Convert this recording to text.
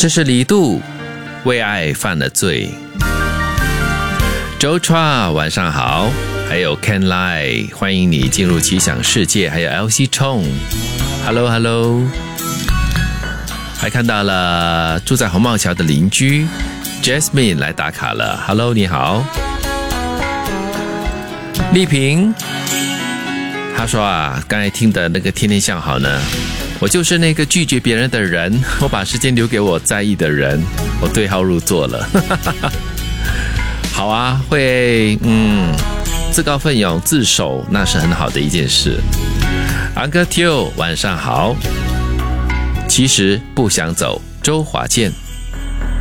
这是李杜为爱犯了罪。周 Tra 晚上好，还有 Ken Lai 欢迎你进入奇想世界，还有 LC Chong Hello， 还看到了住在红帽桥的邻居 Jasmine 来打卡了 Hello 你好。丽萍他说刚才听的那个天天向好呢，我就是那个拒绝别人的人，我把时间留给我在意的人，我对号入座了好啊，会自告奋勇自首，那是很好的一件事。Uncle Teo 晚上好，其实不想走，周华健